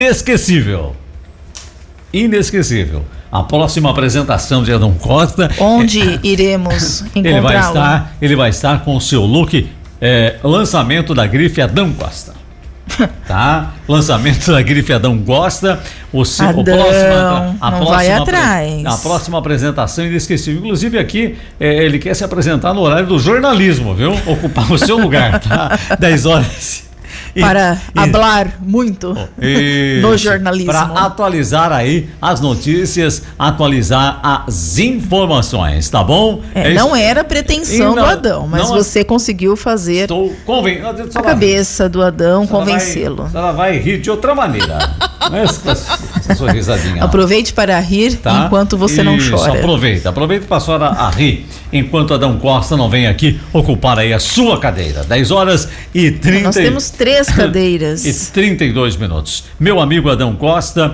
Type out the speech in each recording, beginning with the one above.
Inesquecível. Inesquecível. A próxima apresentação de Adão Costa. Onde iremos encontrá-lo? Ele vai estar com o seu look lançamento da grife Adão Costa. Tá? Lançamento da grife Adão Costa. A próxima apresentação inesquecível. Inclusive aqui, ele quer se apresentar no horário do jornalismo, viu? Ocupar o seu lugar, tá? 10 horas. Para falar muito no jornalismo. Para atualizar aí as notícias, atualizar as informações, tá bom? Não era pretensão do Adão, mas você conseguiu fazer a cabeça do Adão, convencê-lo. Ela vai rir de outra maneira. Essa sua risadinha. Aproveite para rir enquanto você não chora. Aproveita para a senhora a rir enquanto Adão Costa não vem aqui ocupar aí a sua cadeira. 10 horas e 30. Nós temos 3 cadeiras. E 32 minutos. Meu amigo Adão Costa,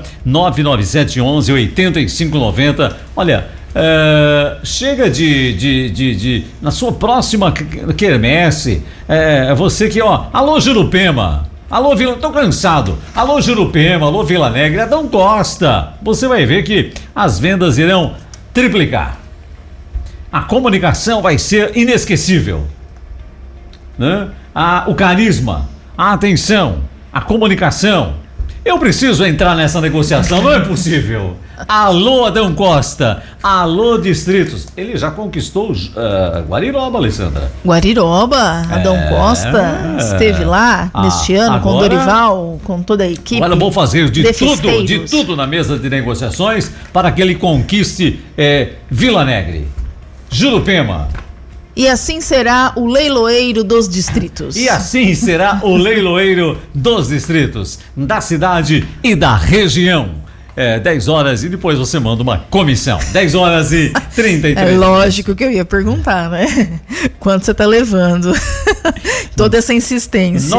99711-8590. Olha, chega de na sua próxima quermesse, você que, alô Jurupema, alô Vila, tô cansado, alô Jurupema, alô Vila Alegre, Adão Costa, você vai ver que as vendas irão triplicar. A comunicação vai ser inesquecível, né? O carisma, a atenção, a comunicação. Eu preciso entrar nessa negociação, não é possível. Alô, Adão Costa, alô, distritos. Ele já conquistou Guariroba, Alessandra. Guariroba, Adão Costa esteve lá neste ano agora, com Dorival, com toda a equipe. Agora vou fazer de tudo na mesa de negociações para que ele conquiste Vila Alegre, Jurupema. E assim será o leiloeiro dos distritos. E assim será o leiloeiro dos distritos, da cidade e da região. 10 horas e depois você manda uma comissão. 10 horas e 33. É lógico que eu ia perguntar, né? Quanto você tá levando? Toda essa insistência.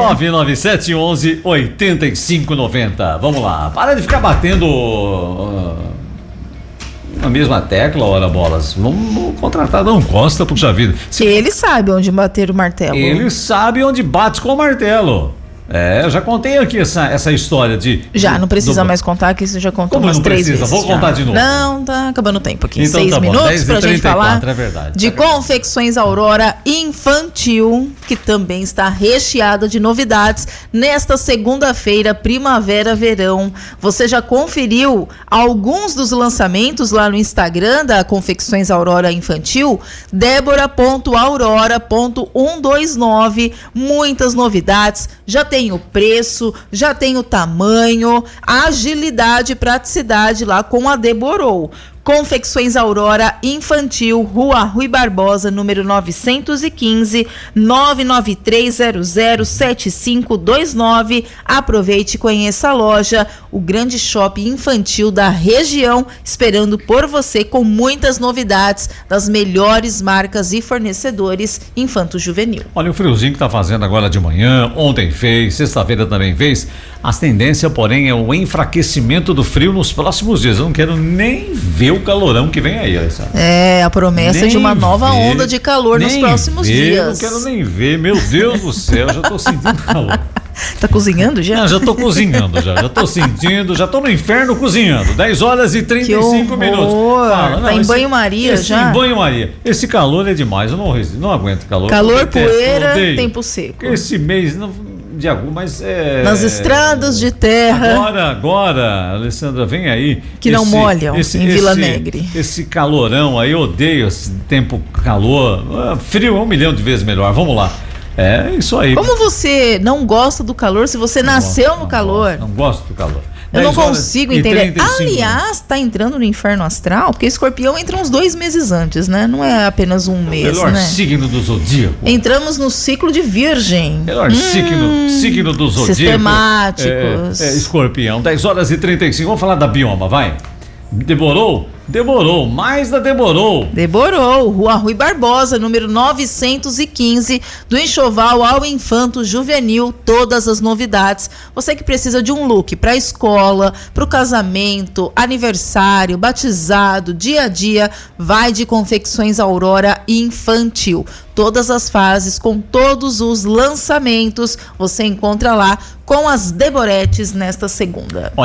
99711-8590. Vamos lá. Para de ficar batendo na mesma tecla, ora bolas. Vamos contratar Adão Costa, puxa vida. Ele sabe onde bater o martelo. Ele sabe onde bate com o martelo. Eu já contei aqui essa história de... não precisa mais contar, que você já contou umas 3 vezes. Vou contar de novo. Não, tá acabando o tempo aqui. Então, 6 minutos pra gente falar de Confecções Aurora Infantil, que também está recheada de novidades nesta segunda-feira, primavera-verão. Você já conferiu alguns dos lançamentos lá no Instagram da Confecções Aurora Infantil? Débora.aurora.129. Muitas novidades. Já tem o preço, já tem o tamanho, agilidade e praticidade lá com a Deborou. Confecções Aurora Infantil, Rua Rui Barbosa, número 915, 993007529. Aproveite e conheça a loja, o grande shopping infantil da região, esperando por você com muitas novidades das melhores marcas e fornecedores infanto-juvenil. Olha o friozinho que tá fazendo agora de manhã, ontem fez, sexta-feira também fez. A tendência, porém, é o enfraquecimento do frio nos próximos dias. Eu não quero nem ver o calorão que vem aí, Alessandra. A promessa de uma nova onda de calor nos próximos dias. Não quero nem ver, meu Deus do céu, já tô sentindo calor. Tá cozinhando já? Não, já tô cozinhando, já tô sentindo, já tô no inferno cozinhando. 10 horas e 35 minutos. Tá em banho-maria já? Em banho-maria. Esse calor é demais, eu não aguento calor. Calor, poeira, tempo seco. Esse mês de agosto, mas nas estradas de terra. Agora, Alessandra, vem aí. Que não molham em Vila Alegre. Esse calorão aí, eu odeio esse tempo calor. Frio é 1 milhão de vezes melhor. Vamos lá. Isso aí. Como você não gosta do calor se você nasceu no calor? Não gosto do calor. Eu não consigo entender. Aliás, tá entrando no inferno astral, porque Escorpião entra uns 2 meses antes, né? Não é apenas um mês, melhor né? Signo do zodíaco. Entramos no ciclo de Virgem. Melhor signo do zodíaco. Sistemáticos. Escorpião. 10 horas e 35. Vamos falar da Bioma, vai. Demorou, mais da Deborou. Deborou, Rua Rui Barbosa, número 915, do enxoval ao infanto juvenil, todas as novidades. Você que precisa de um look para escola, para o casamento, aniversário, batizado, dia a dia, vai de Confecções Aurora Infantil. Todas as fases, com todos os lançamentos, você encontra lá com as Deboretes nesta segunda.